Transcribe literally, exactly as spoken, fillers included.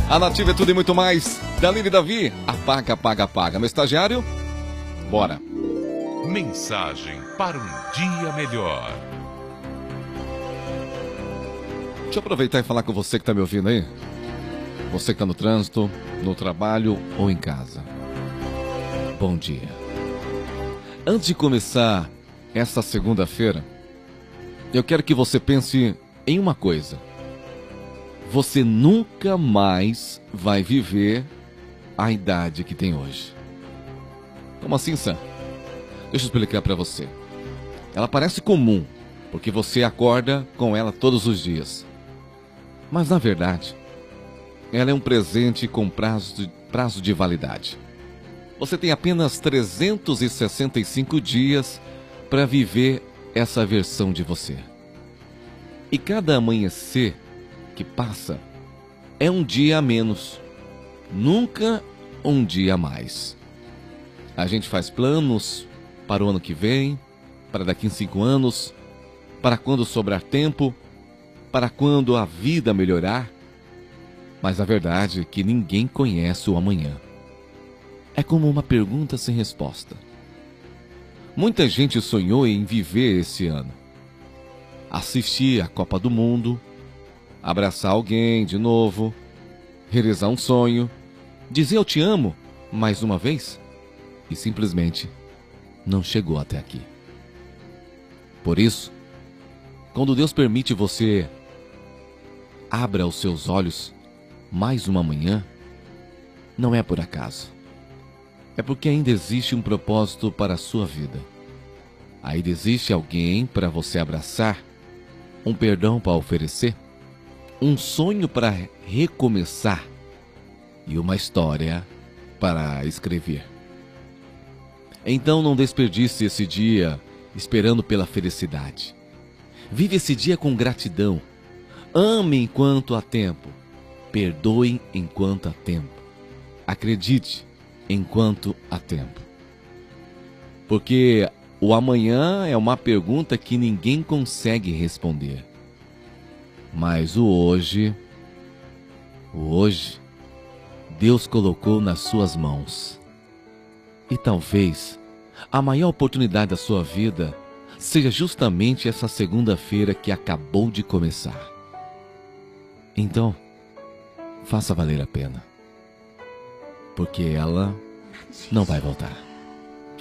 A Nativa é tudo e muito mais. Dalila e Davi, apaga, apaga, apaga. Meu estagiário, bora. Mensagem para um dia melhor. Deixa eu aproveitar e falar com você que está me ouvindo aí. Você que está no trânsito, no trabalho ou em casa. Bom dia. Antes de começar essa segunda-feira, eu quero que você pense em uma coisa. Você nunca mais vai viver a idade que tem hoje. Como assim, Sam? Deixa eu explicar para você. Ela parece comum, porque você acorda com ela todos os dias. Mas, na verdade, ela é um presente com prazo de, prazo de validade. Você tem apenas trezentos e sessenta e cinco dias para viver essa versão de você. E cada amanhecer que passa é um dia a menos, nunca um dia a mais. A gente faz planos para o ano que vem, para daqui a cinco anos, para quando sobrar tempo, para quando a vida melhorar. Mas a verdade é que ninguém conhece o amanhã. É como uma pergunta sem resposta. Muita gente sonhou em viver esse ano. Assistir a Copa do Mundo, abraçar alguém de novo, realizar um sonho, dizer eu te amo mais uma vez e simplesmente não chegou até aqui. Por isso, quando Deus permite você abra os seus olhos mais uma manhã, não é por acaso. É porque ainda existe um propósito para a sua vida. Ainda existe alguém para você abraçar, um perdão para oferecer, um sonho para recomeçar e uma história para escrever. Então não desperdice esse dia esperando pela felicidade. Vive esse dia com gratidão. Ame enquanto há tempo. Perdoe enquanto há tempo. Acredite enquanto há tempo. Porque o amanhã é uma pergunta que ninguém consegue responder. Mas o hoje, o hoje, Deus colocou nas suas mãos. E talvez a maior oportunidade da sua vida seja justamente essa segunda-feira que acabou de começar. Então, faça valer a pena. Porque ela não vai voltar.